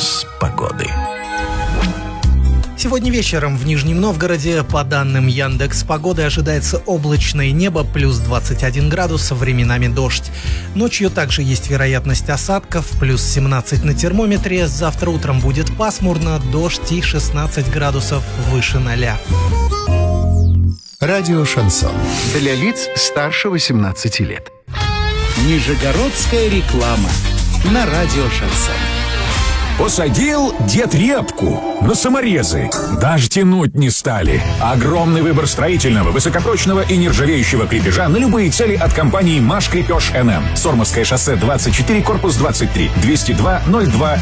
Прогноз погоды. Сегодня вечером в Нижнем Новгороде, по данным Яндекс.Погоды, ожидается облачное небо, плюс 21 градус, временами дождь. Ночью также есть вероятность осадков, плюс 17 на термометре. Завтра утром будет пасмурно, дождь и 16 градусов выше 0. Радио «Шансон». Для лиц старше 18 лет. Нижегородская реклама на радио «Шансон». Посадил дед репку на саморезы. Даже тянуть не стали. Огромный выбор строительного, высокопрочного и нержавеющего крепежа на любые цели от компании «Маш Крепеж НМ». Сормовское шоссе 24, корпус 23, 202 02